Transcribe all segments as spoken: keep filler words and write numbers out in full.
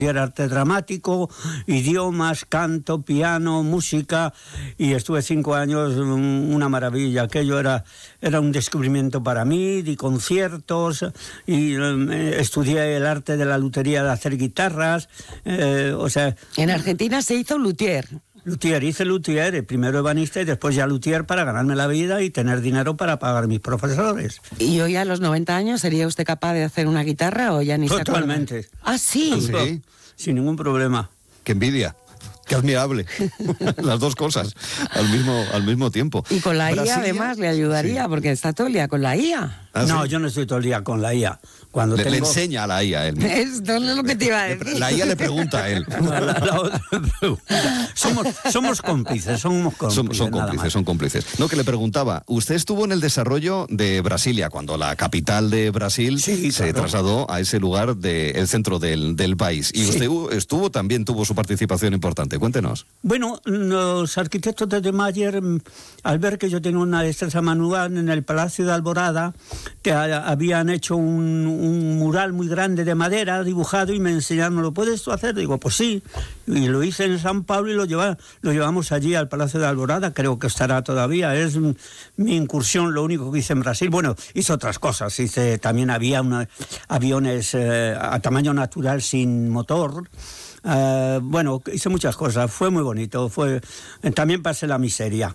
arte dramático, idiomas, canto, piano, música, y estuve cinco años, una maravilla. Aquello era, era un descubrimiento para mí, di conciertos, y eh, estudié el arte de la lutería, de hacer guitarras, eh, o sea... En Argentina se hizo luthier. Luthier, hice luthier, primero ebanista y después ya luthier para ganarme la vida y tener dinero para pagar mis profesores. ¿Y hoy a los noventa años sería usted capaz de hacer una guitarra o ya ni se acuerda? Totalmente. ¿Ah, sí? Sí. Sin ningún problema. ¡Qué envidia! ¡Qué admirable! Las dos cosas al mismo, al mismo tiempo. Y con la I A Brasilia, además le ayudaría, sí. porque está todo el día con la I A. ¿Ah, No, sí? yo no estoy todo el día con la I A. Cuando le, tengo... le enseña a la I A él. Esto no es lo que te iba a decir. La I A le pregunta a él. La, la, la otra pregunta. Somos, somos cómplices, somos cómplices. Son, son nada cómplices, más. son cómplices. No, que le preguntaba, usted estuvo en el desarrollo de Brasilia, cuando la capital de Brasil Sí, se claro. trasladó a ese lugar del centro del, del país. Y Sí. usted estuvo, también tuvo su participación importante. Cuéntenos. Bueno, los arquitectos de De Mayer, al ver que yo tenía una destreza manual en el Palacio de Alborada, que a, habían hecho un, un mural muy grande de madera dibujado y me enseñaron, ¿lo puedes tú hacer? Digo, pues sí. Y lo hice en San Pablo y lo, lleva, lo llevamos allí al Palacio de Alborada, creo que estará todavía. Es mi incursión, lo único que hice en Brasil. Bueno, hice otras cosas. Hice, también había una, aviones eh, a tamaño natural sin motor. Uh, bueno, hice muchas cosas, fue muy bonito, fue también pasé la miseria.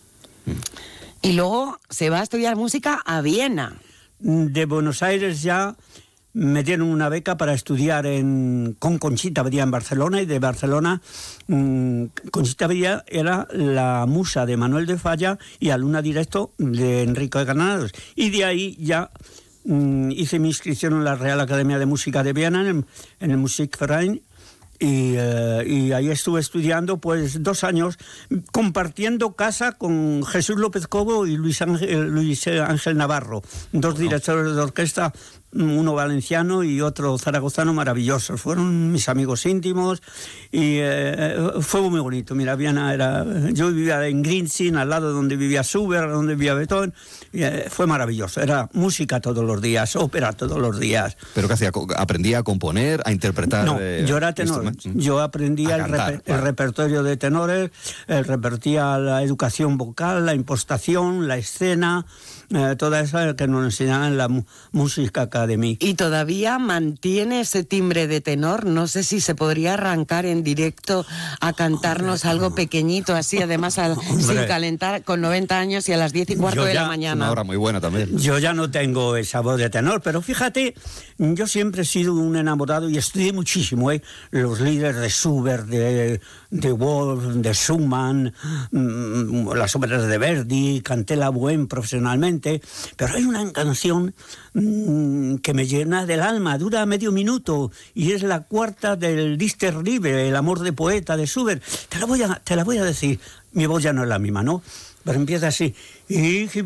Y luego se va a estudiar música a Viena. De Buenos Aires ya me dieron una beca para estudiar en, con Conchita Villa en Barcelona, y de Barcelona mmm, Conchita Villa era la musa de Manuel de Falla y alumna directo de Enrico de Granados, y de ahí ya mmm, hice mi inscripción en la Real Academia de Música de Viena, en, en el Musikverein. Y, eh, y ahí estuve estudiando pues dos años, compartiendo casa con Jesús López Cobo y Luis Ángel, Luis Ángel Navarro, dos bueno. directores de orquesta, uno valenciano y otro zaragozano, maravillosos. Fueron mis amigos íntimos y eh, fue muy bonito. Mira, Viena era... Yo vivía en Grinzing, al lado de donde vivía Schubert, donde vivía Beethoven, y eh, fue maravilloso. Era música todos los días, ópera todos los días. ¿Pero qué hacía? ¿Aprendía a componer, a interpretar? No, eh, yo era tenor. Yo aprendía el, cantar, reper, claro. el repertorio de tenores, eh, repertía la educación vocal, la impostación, la escena, eh, toda esa que nos enseñaban en la música academy. Y todavía mantiene ese timbre de tenor. No sé si se podría arrancar en directo a cantarnos Hombre, algo pequeñito así, además al, sin calentar, con noventa años y a las diez y cuarto de ya, la mañana. Una hora muy buena también. Yo ya no tengo esa voz de tenor, pero fíjate, yo siempre he sido un enamorado y estudié muchísimo, ¿eh? Los líderes de Schubert, de, de Wolf, de Schumann, mmm, las óperas de Verdi, canté la Bohème profesionalmente, pero hay una canción mmm, que me llena del alma, dura medio minuto y es la cuarta del Dichter Liebe, el amor de poeta de Schubert. Te la voy a, te la voy a decir, mi voz ya no es la misma, ¿no? Pero empieza así. Ich